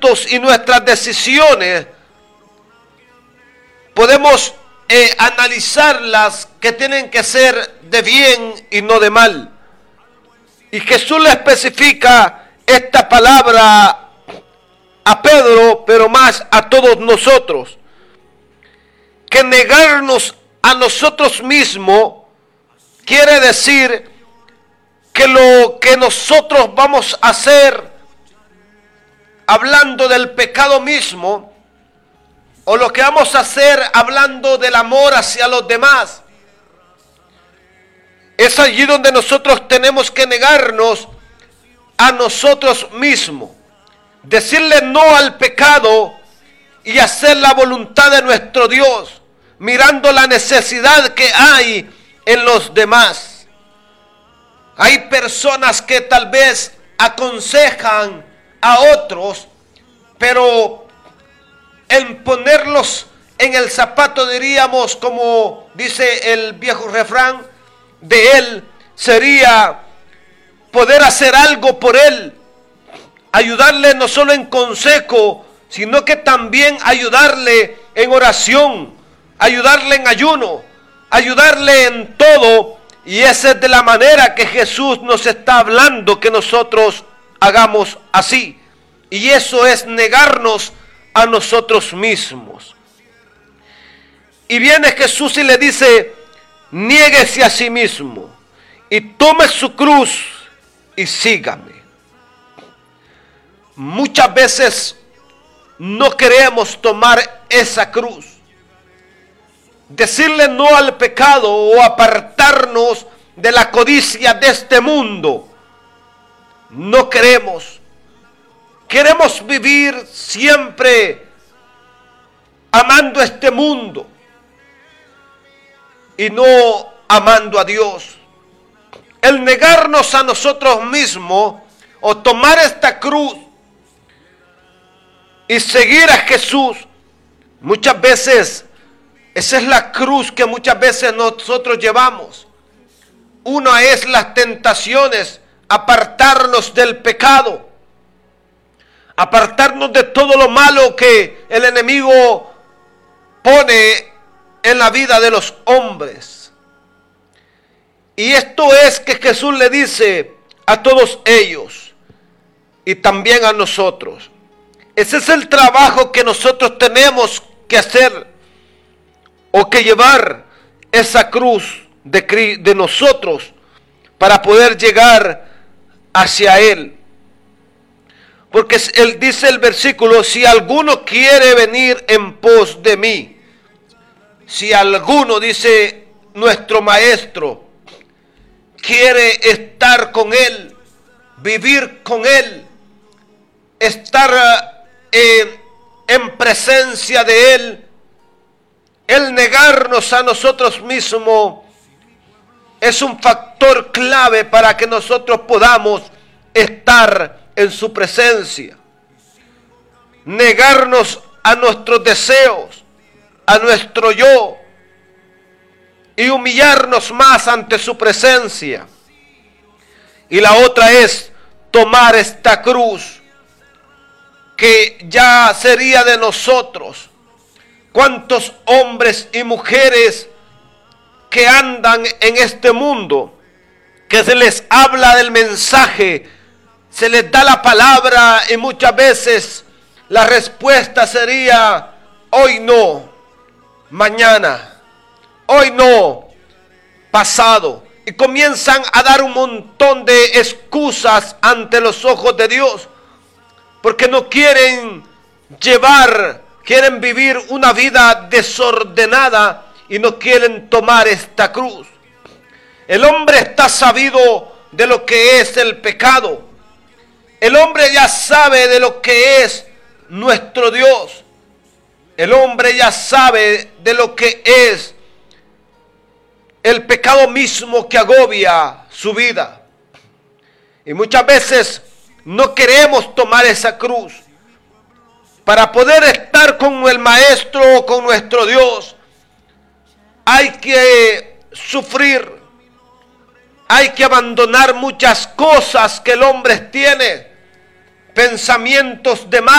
actos y nuestras decisiones podemos analizarlas, que tienen que ser de bien y no de mal. Y Jesús le especifica esta palabra a Pedro, pero más a todos nosotros, que negarnos a nosotros mismos quiere decir que lo que nosotros vamos a hacer, hablando del pecado mismo, o lo que vamos a hacer hablando del amor hacia los demás, es allí donde nosotros tenemos que negarnos a nosotros mismos, decirle no al pecado y hacer la voluntad de nuestro Dios, mirando la necesidad que hay en los demás. Hay personas que tal vez aconsejan a otros, pero en ponerlos en el zapato, diríamos, como dice el viejo refrán, de él sería poder hacer algo por él, ayudarle no solo en consejo, sino que también ayudarle en oración, ayudarle en ayuno, ayudarle en todo. Y esa es de la manera que Jesús nos está hablando que nosotros hagamos así. Y eso es negarnos a nosotros mismos. Y viene Jesús y le dice: niéguese a sí mismo y tome su cruz y sígame. Muchas veces no queremos tomar esa cruz, decirle no al pecado o apartarnos de la codicia de este mundo. No queremos. Queremos vivir siempre amando este mundo y no amando a Dios. El negarnos a nosotros mismos o tomar esta cruz y seguir a Jesús, muchas veces esa es la cruz que muchas veces nosotros llevamos. Una es las tentaciones, apartarnos del pecado, apartarnos de todo lo malo que el enemigo pone en la vida de los hombres. Y esto es que Jesús le dice a todos ellos y también a nosotros. Ese es el trabajo que nosotros tenemos que hacer, o que llevar esa cruz de nosotros para poder llegar hacia Él. Porque él dice el versículo: si alguno quiere venir en pos de mí, si alguno, dice nuestro maestro, quiere estar con Él, vivir con Él, estar en presencia de Él, el negarnos a nosotros mismos es un factor clave para que nosotros podamos estar en su presencia. Negarnos a nuestros deseos, a nuestro yo, y humillarnos más ante su presencia. Y la otra es tomar esta cruz, que ya sería de nosotros. ¿Cuántos hombres y mujeres que andan en este mundo, que se les habla del mensaje, se les da la palabra y muchas veces la respuesta sería: hoy no, mañana, hoy no, pasado? Y comienzan a dar un montón de excusas ante los ojos de Dios, porque no quieren quieren vivir una vida desordenada y no quieren tomar esta cruz. El hombre está sabido de lo que es el pecado. El hombre ya sabe de lo que es nuestro Dios. El hombre ya sabe de lo que es el pecado mismo que agobia su vida. Y muchas veces no queremos tomar esa cruz. Para poder estar con el Maestro, con nuestro Dios, hay que sufrir, hay que abandonar muchas cosas que el hombre tiene, pensamientos de mal.